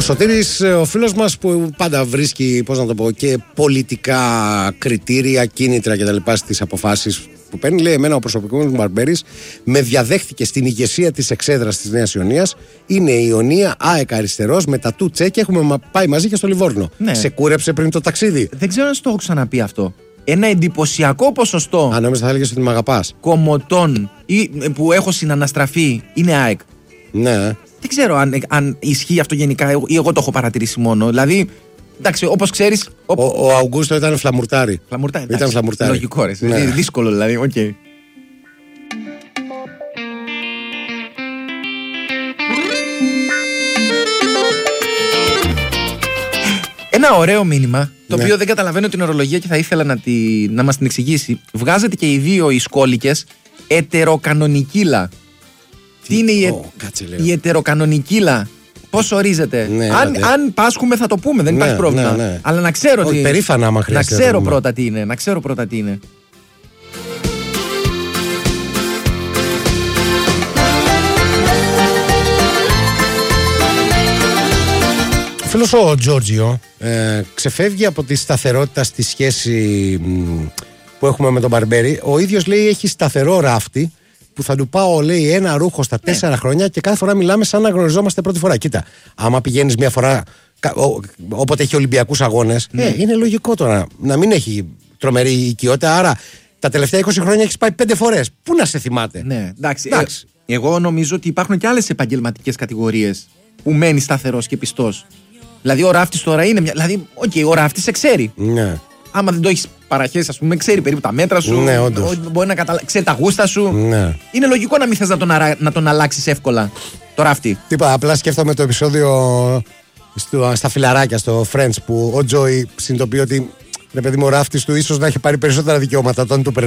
Σωτήρης, ο φίλος μας που πάντα βρίσκει, πώς να το πω, και πολιτικά κριτήρια, κίνητρα κτλ. Στις αποφάσεις που παίρνει, λέει: εμένα ο προσωπικός μου Μπαρμπέρης με διαδέχτηκε στην ηγεσία της εξέδρας της Νέας Ιωνίας. Είναι η Ιωνία, ΑΕΚ αριστερός, με τα του τσέκ, έχουμε πάει μαζί και στο Λιβόρνο. Ναι. Σε κούρεψε πριν το ταξίδι. Δεν ξέρω αν το έχω ξαναπεί αυτό. Ένα εντυπωσιακό ποσοστό. Αν νόμιζα θα έλεγες ότι με αγαπάς. Κομμωτών που έχω συναναστραφεί είναι ΑΕΚ. Ναι. Δεν ξέρω αν ισχύει αυτό γενικά ή εγώ το έχω παρατηρήσει μόνο. Δηλαδή, εντάξει, όπως ξέρεις. Ο Αουγκούστο ήταν φλαμουρτάρι. Ήταν φλαμουρτάρι. Λογικό, ρε. Ναι. Δύσκολο δηλαδή. Okay. Ένα ωραίο μήνυμα, το οποίο δεν καταλαβαίνω την ορολογία και θα ήθελα να μας την εξηγήσει. Βγάζετε και οι δύο οι σκόλικες ετεροκανονικήλα. Τι είναι η ετεροκανονικήλα, πώς ορίζεται? Ναι, αν πάσχουμε θα το πούμε, δεν υπάρχει πρόβλημα. Ναι. Αλλά να ξέρω ότι. Περήφανα, άμα χρειάζεται. Να ξέρω πρώτα τι είναι. Ο φίλος ο Τζόρτζιο ξεφεύγει από τη σταθερότητα στη σχέση που έχουμε με τον Μπαρμπέρη. Ο ίδιος λέει έχει σταθερό ράφτη που θα του πάω, λέει, ένα ρούχο στα 4 χρόνια και κάθε φορά μιλάμε σαν να γνωριζόμαστε πρώτη φορά. Κοίτα, άμα πηγαίνεις μια φορά όποτε έχει Ολυμπιακούς αγώνες, είναι λογικό τώρα να μην έχει τρομερή οικειότητα. Άρα τα τελευταία 20 χρόνια έχεις πάει 5 φορές. Πού να σε θυμάται? Ναι, εντάξει. Εγώ νομίζω ότι υπάρχουν και άλλες επαγγελματικές κατηγορίες που μένει σταθερός και πιστός. Δηλαδή ο ράφτης τώρα είναι μια. Δηλαδή, ο ράφτης σε ξέρει. Ναι. Άμα δεν το έχεις παραχέσει, ας πούμε, ξέρει περίπου τα μέτρα σου. Ναι, όντως. Μπορεί να ξέρει τα γούστα σου. Ναι. Είναι λογικό να μην θες να τον αλλάξεις εύκολα το ράφτη. Τίποτα, απλά σκέφτομαι το επεισόδιο στα φιλαράκια, στο Friends, που ο Τζόι συνειδητοποιεί ότι, ρε παιδί μου, ο ράφτης του ίσως να έχει πάρει περισσότερα δικαιώματα όταν του